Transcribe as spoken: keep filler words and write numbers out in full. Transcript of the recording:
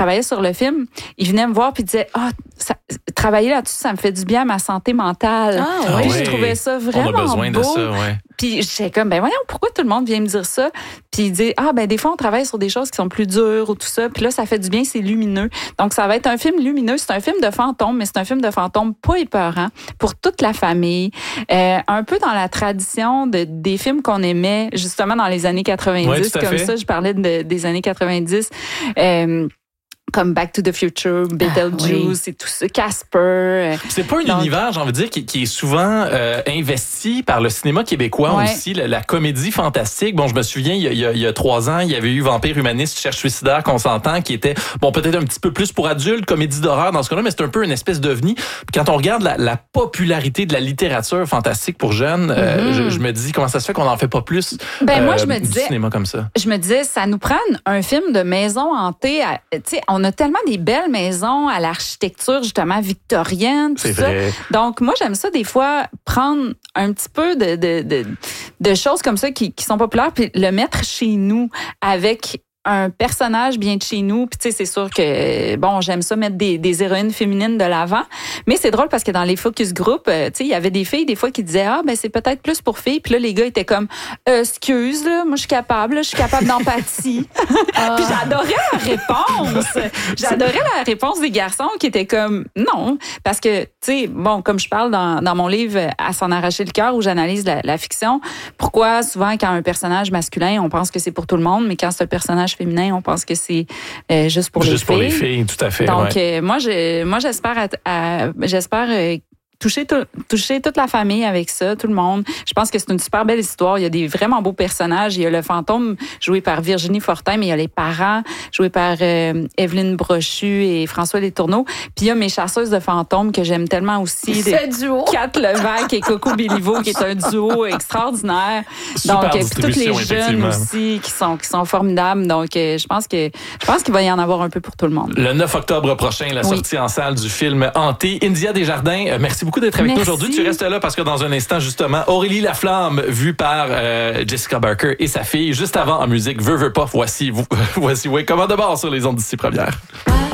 travaillait sur le film, il venait me voir puis il disait « Ah, oh, travailler là-dessus, ça me fait du bien à ma santé mentale. » Ah, Puis oui. je trouvais ça vraiment On a besoin beau. de ça, ouais. Puis j'étais comme, ben voyons, pourquoi tout le monde vient me dire ça? Puis il dit, ah ben des fois, on travaille sur des choses qui sont plus dures ou tout ça. Puis là, ça fait du bien, c'est lumineux. Donc, ça va être un film lumineux. C'est un film de fantômes, mais c'est un film de fantômes pas épeurant pour toute la famille. Euh, un peu dans la tradition de, des films qu'on aimait, justement, dans les années quatre-vingt-dix. Ouais, tout à comme fait. ça, je parlais de, des années quatre-vingt-dix. Euh, comme Back to the Future, Beetlejuice Ah, et tout ça, Casper. C'est pas un Donc, univers, j'ai envie de dire, qui, qui est souvent euh, investi par le cinéma québécois ouais. aussi, la, la comédie fantastique. Bon, je me souviens, il y, a, il, y a, il y a trois ans, il y avait eu Vampire humaniste, Cherche suicidaire, qu'on s'entend, qui était, bon, peut-être un petit peu plus pour adultes, comédie d'horreur dans ce cas-là, mais c'est un peu une espèce d'ovni. Puis quand on regarde la, la popularité de la littérature fantastique pour jeunes, mm-hmm. euh, je, je me dis, comment ça se fait qu'on n'en fait pas plus ben, euh, moi, je me du disais, cinéma comme ça? Je me disais, ça nous prend un film de maison hantée. Tu sais, on a tellement des belles maisons à l'architecture, justement, victorienne, tout C'est ça. vrai. Donc, moi, j'aime ça, des fois, prendre un petit peu de, de, de, de choses comme ça qui, qui sont populaires, puis le mettre chez nous avec un personnage bien de chez nous. Puis tu sais, c'est sûr que, bon, j'aime ça mettre des, des héroïnes féminines de l'avant. Mais c'est drôle parce que dans les focus group, tu sais, il y avait des filles, des fois, qui disaient, ah, ben c'est peut-être plus pour filles. Puis là, les gars étaient comme, euh, excuse, là, moi, je suis capable, là, je suis capable d'empathie. Ah. Puis j'adorais la réponse. J'adorais la réponse des garçons qui étaient comme, non. Parce que, tu sais, bon, comme je parle dans, dans mon livre À s'en arracher le cœur, où j'analyse la, la fiction, pourquoi souvent, quand un personnage masculin, on pense que c'est pour tout le monde, mais quand c'est un personnage féminin, on pense que c'est euh, juste pour juste les filles. Juste pour les filles, tout à fait. Donc, ouais. euh, moi, je, moi, j'espère, à, à, j'espère euh, toucher, tout, toucher toute la famille avec ça, tout le monde. Je pense que c'est une super belle histoire. Il y a des vraiment beaux personnages. Il y a le fantôme joué par Virginie Fortin, mais il y a les parents joués par euh, Evelyne Brochu et François Letourneau. Puis il y a mes chasseuses de fantômes que j'aime tellement aussi. Ce duo. Kat Levac et Coco Béliveau, qui est un duo extraordinaire. Super Donc, euh, puis toutes les distribution, jeunes aussi qui sont, qui sont formidables. Donc, euh, je pense que je pense qu'il va y en avoir un peu pour tout le monde. Le neuf octobre prochain, la Oui. sortie en salle du film Hanté. India Desjardins, euh, merci beaucoup d'être avec Merci. nous aujourd'hui. Tu restes là parce que dans un instant, justement, Aurélie Laflamme, vue par euh, Jessica Barker et sa fille. Juste avant, en musique, Veux, veux pas, voici, voici, oui, commande de bord sur les ondes d'ici première.